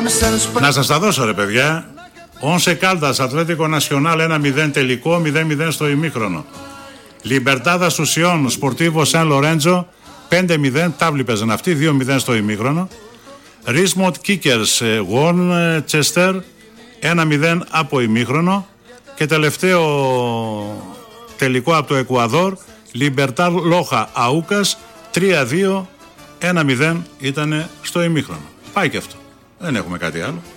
Να σας τα δώσω ρε παιδιά. Once Caldas, Ατλέτικο Νασιονάλ 1-0 τελικό, 0-0 στο ημίχρονο. Λιμπερτάδα Σουσιόν, Σπορτίβο Σαν Λορέντζο 5-0, τάβλη παίζαν αυτοί, 2-0 στο ημίχρονο. Ρίσμοντ Κίκερς, Γουόν Τσέστερ 1-0 από ημίχρονο. Και τελευταίο τελικό από το Εκουαδόρ, Λιμπερτάρ Λόχα Αούκας 3-2, 1-0 ήταν στο ημίχρονο. Πάει και αυτό. Δεν έχουμε κάτι άλλο.